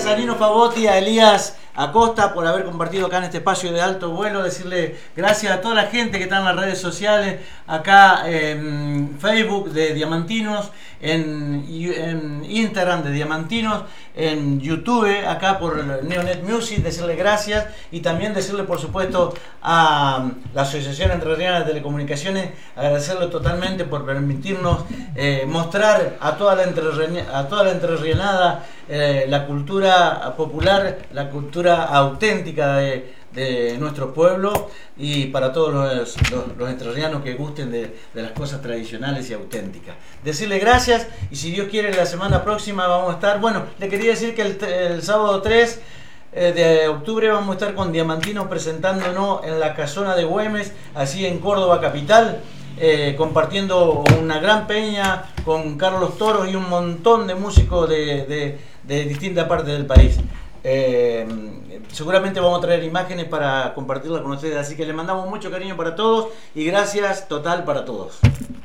a Nino Favotti, a Elías Acosta por haber compartido acá en este espacio de alto vuelo. Decirle gracias a toda la gente que está en las redes sociales, acá en Facebook de Diamantinos, en Instagram de Diamantinos, en YouTube, acá por Neonet Music. Decirle gracias y también decirle, por supuesto, a la Asociación Entrerriana de Telecomunicaciones, agradecerle totalmente por permitirnos mostrar a toda la entrerrianada la cultura popular, la cultura auténtica de nuestro pueblo, y para todos los entrerrianos que gusten de las cosas tradicionales y auténticas. Decirle gracias, y si Dios quiere la semana próxima vamos a estar, bueno, le quería decir que el sábado 3 de octubre vamos a estar con Diamantinos presentándonos en la Casona de Güemes, así en Córdoba capital, compartiendo una gran peña con Carlos Toros y un montón de músicos de distintas partes del país. Seguramente vamos a traer imágenes para compartirlas con ustedes, así que les mandamos mucho cariño para todos y gracias total para todos.